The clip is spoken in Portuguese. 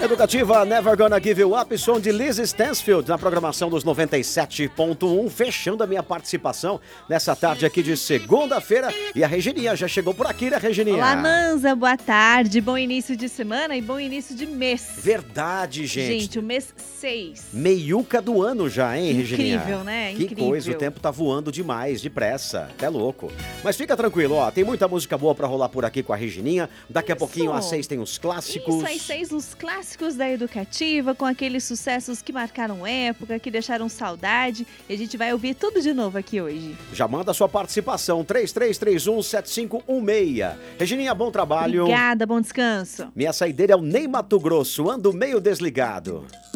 Educativa Never Gonna Give You Up, som de Liz Stansfield na programação dos 97.1, fechando a minha participação nessa tarde aqui de segunda-feira. E a Regininha já chegou por aqui, né, Regininha? Olá, Manza, boa tarde, bom início de semana e bom início de mês. Verdade, gente. Gente, o mês 6. Meiuca do ano já, hein, Regininha? Incrível, né? Que Incrível. coisa, o tempo tá voando demais, depressa, até louco. Mas fica tranquilo, ó, tem muita música boa pra rolar por aqui com a Regininha. Daqui a pouquinho às 6 tem os clássicos. Isso, às 6 os clássicos da Educativa, com aqueles sucessos que marcaram época, que deixaram saudade. E a gente vai ouvir tudo de novo aqui hoje. Já manda a sua participação, 3331-7516. Regininha, bom trabalho. Obrigada, bom descanso. Minha saideira é o Ney Mato Grosso, ando meio desligado.